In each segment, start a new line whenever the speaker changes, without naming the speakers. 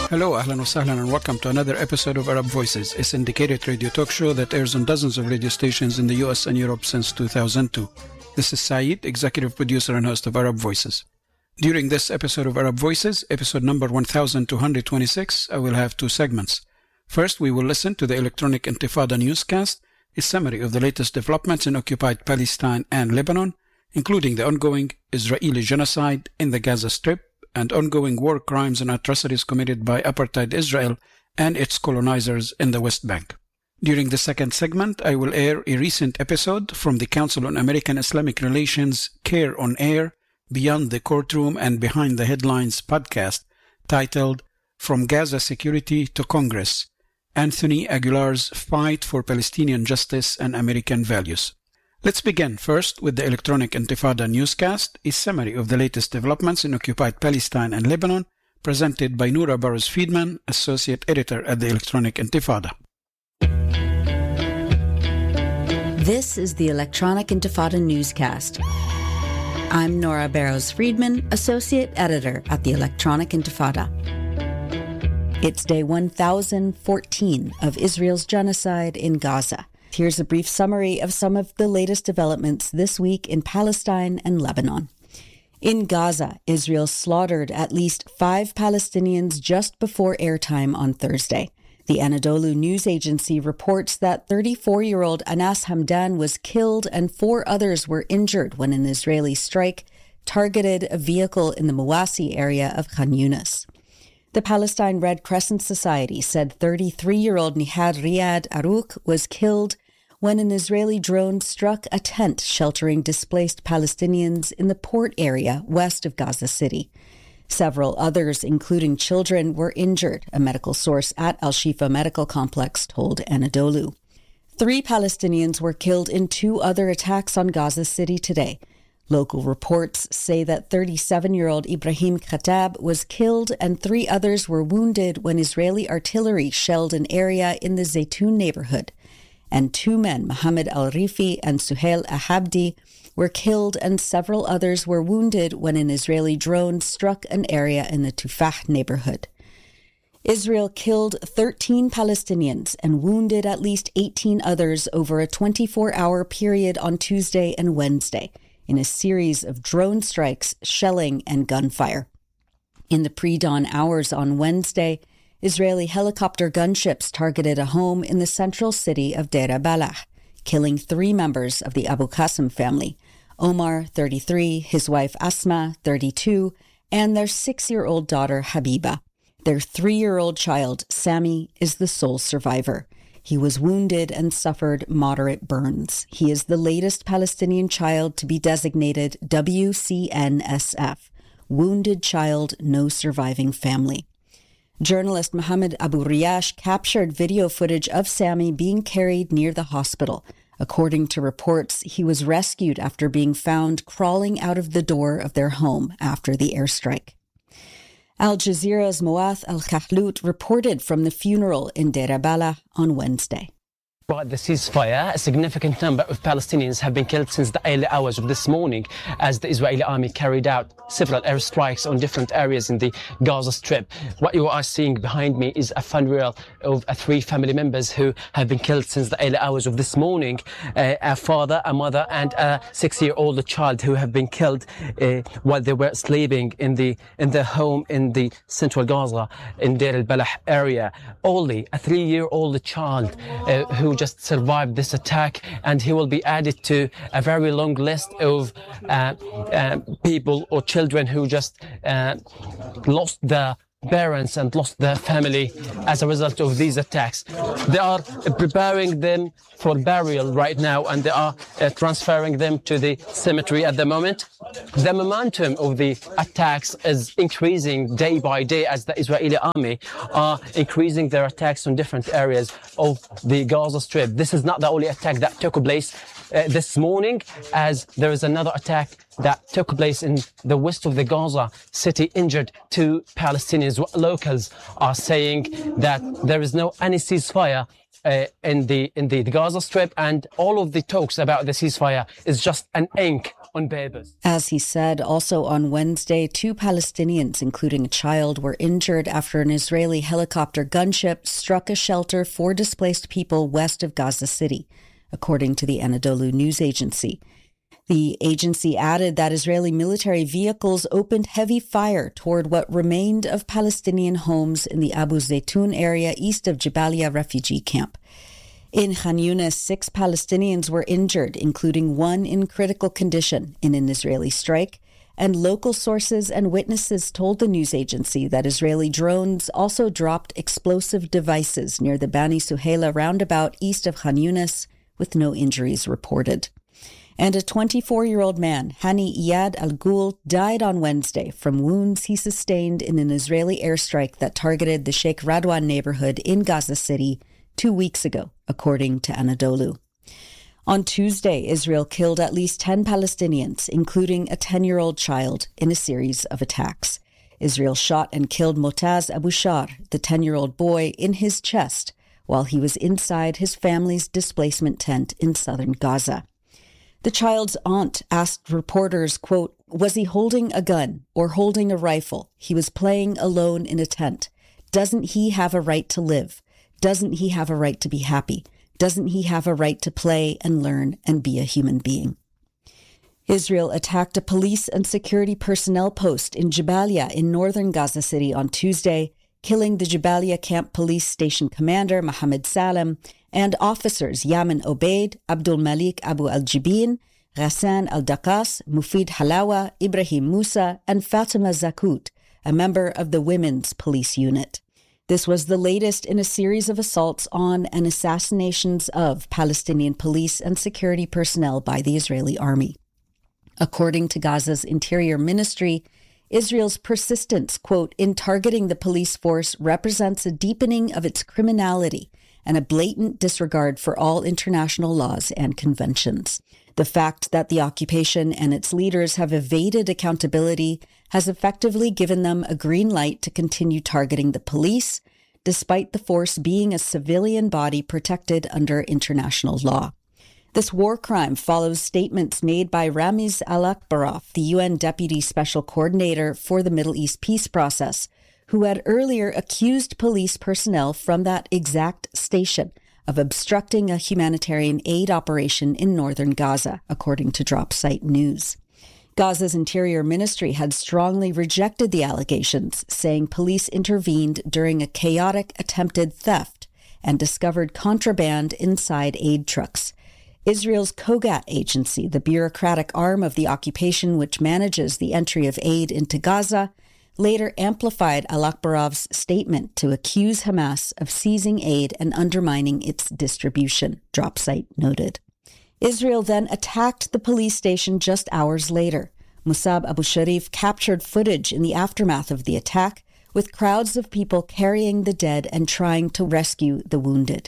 Hello, ahlan wa sahlan, and welcome to another episode of Arab Voices, a syndicated radio talk show that airs on dozens of radio stations in the US and Europe since 2002. This is Saeed, executive producer and host of Arab Voices. During this episode of Arab Voices, episode number 1226, I will have two segments. First, we will listen to the Electronic Intifada newscast, a summary of the latest developments in occupied Palestine and Lebanon, including the ongoing Israeli genocide in the Gaza Strip and ongoing war crimes and atrocities committed by apartheid Israel and its colonizers in the West Bank. During the second segment, I will air a recent episode from the Council on American Islamic Relations CARE on Air, Beyond the Courtroom and Behind the Headlines podcast, titled From Gaza Security to Congress, Anthony Aguilar's Fight for Palestinian Justice and American Values. Let's begin first with the Electronic Intifada newscast, a summary of the latest developments in occupied Palestine and Lebanon, presented by Noura Barros-Friedman, Associate Editor at the Electronic Intifada.
This is the Electronic Intifada newscast. I'm Noura Barros-Friedman, Associate Editor at the Electronic Intifada. It's day 1014 of Israel's genocide in Gaza. Here's a brief summary of some of the latest developments this week in Palestine and Lebanon. In Gaza, Israel slaughtered at least 5 Palestinians just before airtime on Thursday. The Anadolu news agency reports that 34-year-old Anas Hamdan was killed and 4 others were injured when an Israeli strike targeted a vehicle in the Mawasi area of Khan Yunis. The Palestine Red Crescent Society said 33-year-old Nihad Riyad Arouk was killed when an Israeli drone struck a tent sheltering displaced Palestinians in the port area west of Gaza City. Several others, including children, were injured, a medical source at Al-Shifa Medical Complex told Anadolu. 3 Palestinians were killed in 2 other attacks on Gaza City today. Local reports say that 37-year-old Ibrahim Khattab was killed and 3 others were wounded when Israeli artillery shelled an area in the Zaytun neighborhood. And 2 men, Mohammed Al-Rifi and Suhail Ahabdi, were killed and several others were wounded when an Israeli drone struck an area in the Tufah neighborhood. Israel killed 13 Palestinians and wounded at least 18 others over a 24-hour period on Tuesday and Wednesday in a series of drone strikes, shelling, and gunfire. In the pre-dawn hours on Wednesday, Israeli helicopter gunships targeted a home in the central city of Deir al-Balah, killing 3 members of the Abu Qasim family, Omar, 33, his wife Asma, 32, and their 6-year-old daughter Habiba. Their 3-year-old child, Sami, is the sole survivor. He was wounded and suffered moderate burns. He is the latest Palestinian child to be designated WCNSF, Wounded Child No Surviving Family. Journalist Mohammed Abu Riash captured video footage of Sami being carried near the hospital. According to reports, he was rescued after being found crawling out of the door of their home after the airstrike. Al Jazeera's Moath Al-Khahlout reported from the funeral in Deir al-Balah on Wednesday.
About the ceasefire, a significant number of Palestinians have been killed since the early hours of this morning as the Israeli army carried out several airstrikes on different areas in the Gaza Strip. What you are seeing behind me is a funeral of 3 family members who have been killed since the early hours of this morning. A father, a mother, and a 6-year-old child who have been killed while they were sleeping in their home in the central Gaza in Deir al-Balah area. Only a 3-year-old child who just survived this attack, and he will be added to a very long list of people or children who just lost their parents and lost their family as a result of these attacks. They are preparing them for burial right now, and they are transferring them to the cemetery at the moment. The momentum of the attacks is increasing day by day as the Israeli army are increasing their attacks on different areas of the Gaza Strip. This is not the only attack that took place this morning, as there is another attack that took place in the west of the Gaza city, injured 2 Palestinians. Locals are saying that there is no any ceasefire in the Gaza Strip, and all of the talks about the ceasefire is just an ink on papers.
As he said, also on Wednesday, 2 Palestinians, including a child, were injured after an Israeli helicopter gunship struck a shelter for displaced people west of Gaza City, according to the Anadolu news agency. The agency added that Israeli military vehicles opened heavy fire toward what remained of Palestinian homes in the Abu Zaytun area east of Jabalia refugee camp. In Khan Yunis, 6 Palestinians were injured, including 1 in critical condition in an Israeli strike, and local sources and witnesses told the news agency that Israeli drones also dropped explosive devices near the Bani Suhaila roundabout east of Khan Yunis, with no injuries reported. And a 24-year-old man, Hani Iyad Al-Ghul, died on Wednesday from wounds he sustained in an Israeli airstrike that targeted the Sheikh Radwan neighborhood in Gaza City 2 weeks ago, according to Anadolu. On Tuesday, Israel killed at least 10 Palestinians, including a 10-year-old child, in a series of attacks. Israel shot and killed Motaz Abu Shar, the 10-year-old boy, in his chest while he was inside his family's displacement tent in southern Gaza. The child's aunt asked reporters, quote, "Was he holding a gun or holding a rifle? He was playing alone in a tent. Doesn't he have a right to live? Doesn't he have a right to be happy? Doesn't he have a right to play and learn and be a human being?" Israel attacked a police and security personnel post in Jabalia in northern Gaza City on Tuesday, killing the Jabalia Camp Police Station Commander Mohammed Salem and officers Yamin Obeid, Abdul Malik Abu Al-Jibin, Ghassan Al-Daqas, Mufid Halawa, Ibrahim Musa, and Fatima Zakut, a member of the Women's Police Unit. This was the latest in a series of assaults on and assassinations of Palestinian police and security personnel by the Israeli army. According to Gaza's Interior Ministry, Israel's persistence, quote, in targeting the police force represents a deepening of its criminality and a blatant disregard for all international laws and conventions. The fact that the occupation and its leaders have evaded accountability has effectively given them a green light to continue targeting the police, despite the force being a civilian body protected under international law. This war crime follows statements made by Ramiz Al-Akbarov, the UN Deputy Special Coordinator for the Middle East peace process, who had earlier accused police personnel from that exact station of obstructing a humanitarian aid operation in northern Gaza, according to DropSite News. Gaza's Interior Ministry had strongly rejected the allegations, saying police intervened during a chaotic attempted theft and discovered contraband inside aid trucks. Israel's Kogat agency, the bureaucratic arm of the occupation which manages the entry of aid into Gaza, later amplified Al-Akbarov's statement to accuse Hamas of seizing aid and undermining its distribution, DropSite noted. Israel then attacked the police station just hours later. Musab Abu Sharif captured footage in the aftermath of the attack, with crowds of people carrying the dead and trying to rescue the wounded.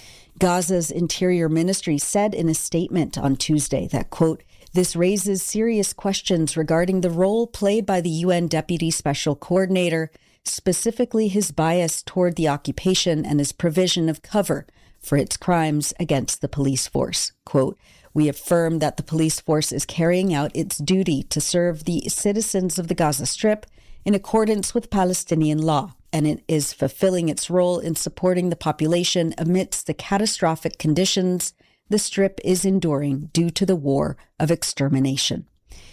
Gaza's Interior Ministry said in a statement on Tuesday that, quote, "This raises serious questions regarding the role played by the UN Deputy Special Coordinator, specifically his bias toward the occupation and his provision of cover for its crimes against the police force." Quote, "We affirm that the police force is carrying out its duty to serve the citizens of the Gaza Strip in accordance with Palestinian law, and it is fulfilling its role in supporting the population amidst the catastrophic conditions the Strip is enduring due to the war of extermination."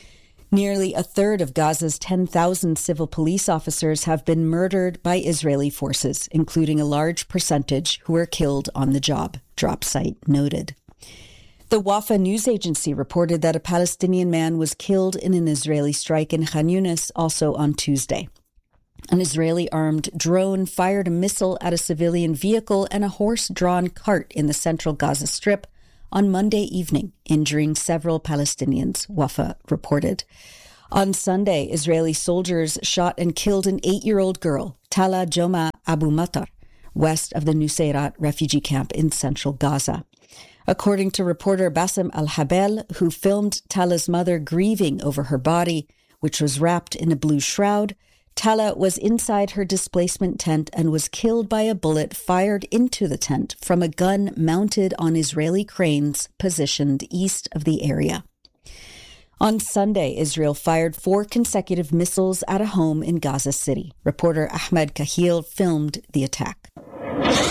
Nearly a third of Gaza's 10,000 civil police officers have been murdered by Israeli forces, including a large percentage who were killed on the job, DropSite noted. The Wafa news agency reported that a Palestinian man was killed in an Israeli strike in Khan Yunis also on Tuesday. An Israeli armed drone fired a missile at a civilian vehicle and a horse-drawn cart in the central Gaza Strip on Monday evening, injuring several Palestinians, Wafa reported. On Sunday, Israeli soldiers shot and killed an 8-year-old girl, Tala Joma Abu Matar, west of the Nusayrat refugee camp in central Gaza. According to reporter Bassem Al-Habel, who filmed Tala's mother grieving over her body, which was wrapped in a blue shroud, Tala was inside her displacement tent and was killed by a bullet fired into the tent from a gun mounted on Israeli cranes positioned east of the area. On Sunday, Israel fired 4 consecutive missiles at a home in Gaza City. Reporter Ahmed Kahil filmed the attack.